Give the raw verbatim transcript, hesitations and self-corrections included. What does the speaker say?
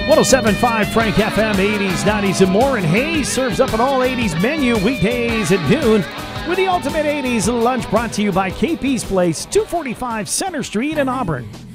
one oh seven point five Frank F M, eighties, nineties, and more. And Hayes serves up an all eighties menu weekdays at noon with the Ultimate eighties lunch brought to you by K P's Place, two forty-five Center Street in Auburn.